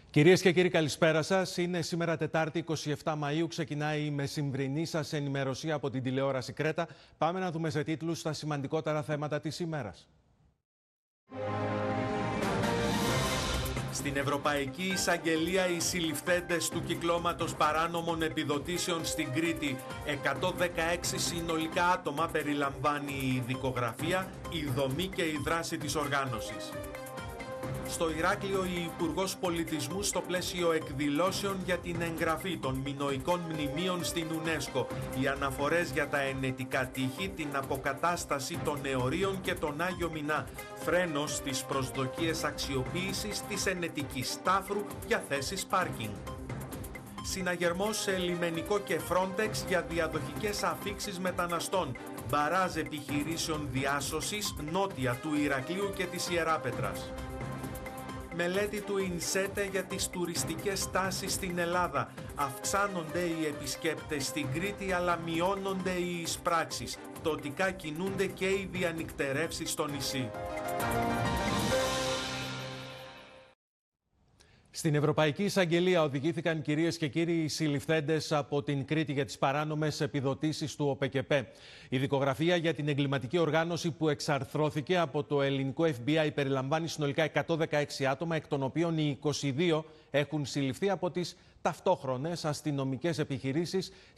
Κυρίες και κύριοι, καλησπέρα σας. Είναι σήμερα Τετάρτη 27 Μαΐου. Ξεκινάει η μεσημβρινή σας ενημερωσία από την τηλεόραση Κρέτα. Πάμε να δούμε σε τίτλους τα σημαντικότερα θέματα της ημέρας. Στην Ευρωπαϊκή Εισαγγελία οι συλληφθέντες του κυκλώματος παράνομων επιδοτήσεων στην Κρήτη, 116 συνολικά άτομα περιλαμβάνει η δικογραφία, η δομή και η δράση της οργάνωσης. Στο Ηράκλειο, η Υπουργός Πολιτισμού στο πλαίσιο εκδηλώσεων για την εγγραφή των μινωικών μνημείων στην UNESCO, οι αναφορές για τα ενετικά τείχη, την αποκατάσταση των Εωρίων και τον Άγιο Μινά, φρένος στις προσδοκίες αξιοποίησης της ενετικής Στάφρου για θέσεις πάρκινγκ. Συναγερμός σε λιμενικό και Frontex για διαδοχικές αφίξεις μεταναστών, μπαράζ επιχειρήσεων διάσωσης νότια του Ηρακλείου και της Ιεράπετρας. Μελέτη του ΙΝΣΕΤΕ για τις τουριστικές τάσεις στην Ελλάδα. Αυξάνονται οι επισκέπτες στην Κρήτη, αλλά μειώνονται οι εισπράξεις. Πτωτικά κινούνται και οι διανυκτερεύσεις στο νησί. Στην Ευρωπαϊκή Εισαγγελία οδηγήθηκαν, κυρίες και κύριοι, οι συλληφθέντες από την Κρήτη για τις παράνομες επιδοτήσεις του ΟΠΕΚΕΠΕ. Η δικογραφία για την εγκληματική οργάνωση που εξαρθρώθηκε από το ελληνικό FBI περιλαμβάνει συνολικά 116 άτομα, εκ των οποίων οι 22 έχουν συλληφθεί από τις ταυτόχρονες αστυνομικές επιχειρήσεις